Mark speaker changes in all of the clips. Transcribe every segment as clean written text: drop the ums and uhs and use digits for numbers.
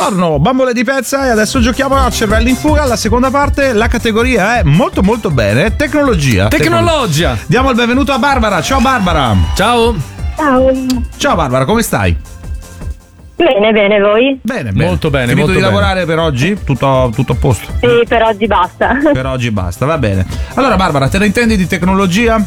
Speaker 1: Buongiorno, bambole di pezza, e adesso giochiamo a Cervelli in fuga. La seconda parte, la categoria è molto molto bene, tecnologia. Diamo il benvenuto a Barbara. Ciao Barbara.
Speaker 2: Ciao.
Speaker 1: Ciao Barbara, come stai?
Speaker 3: Bene, voi?
Speaker 1: Bene.
Speaker 2: Molto bene.
Speaker 1: Finito
Speaker 2: molto
Speaker 1: di
Speaker 2: bene.
Speaker 1: lavorare per oggi? Tutto a posto?
Speaker 3: Sì, per oggi basta.
Speaker 1: Per oggi basta, va bene. Allora Barbara, te ne intendi di tecnologia?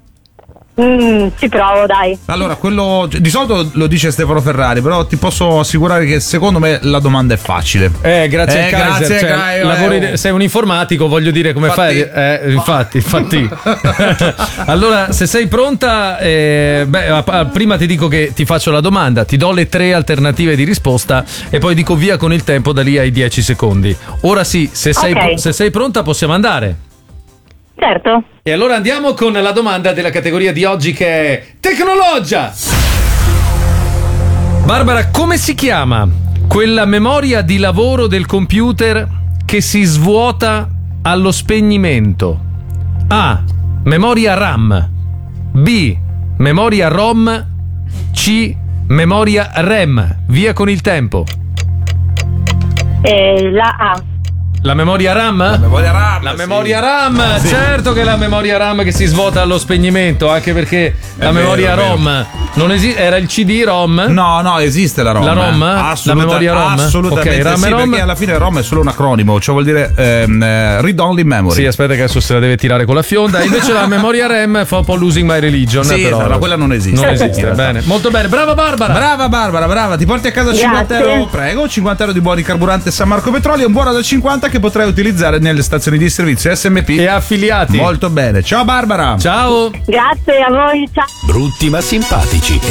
Speaker 3: Ci provo, dai.
Speaker 1: Allora, quello di solito lo dice Stefano Ferrari, però ti posso assicurare che secondo me la domanda è facile.
Speaker 2: Grazie al Kaiser,
Speaker 1: grazie,
Speaker 2: cioè, lavori, sei un informatico, voglio dire, come fai? Infatti. Allora, se sei pronta, prima ti dico che ti faccio la domanda, ti do le 3 alternative di risposta e poi dico via con il tempo da lì ai 10 secondi. Ora sì, se sei pronta possiamo andare.
Speaker 3: Certo.
Speaker 2: E allora andiamo con la domanda della categoria di oggi, che è tecnologia. Barbara, come si chiama quella memoria di lavoro del computer che si svuota allo spegnimento? A. Memoria RAM. B. Memoria ROM. C. Memoria REM. Via con il tempo.
Speaker 3: La A.
Speaker 2: La memoria RAM? La memoria RAM, sì. Certo che è la memoria RAM che si svuota allo spegnimento, anche perché la memoria ROM non esiste. Era il CD-ROM?
Speaker 1: No, esiste la ROM.
Speaker 2: La ROM? La memoria ROM?
Speaker 1: Assolutamente,
Speaker 2: RAM
Speaker 1: sì,
Speaker 2: ROM?
Speaker 1: perché alla fine ROM è solo un acronimo, cioè vuol dire Read Only Memory.
Speaker 2: Sì, aspetta che adesso se la deve tirare con la fionda. Invece la memoria REM fa un po' Losing My Religion.
Speaker 1: Sì,
Speaker 2: però
Speaker 1: quella non esiste.
Speaker 2: Non esiste, bene. Molto bene, brava Barbara.
Speaker 1: Brava. Ti porti a casa 50 euro, prego, 50 euro di buoni carburante San Marco Petrolio, un buono da 50 che potrai utilizzare nelle stazioni di servizio SMP
Speaker 2: e affiliati.
Speaker 1: Molto bene. Ciao Barbara.
Speaker 2: Ciao.
Speaker 3: Grazie a voi, ciao.
Speaker 4: Brutti ma simpatici.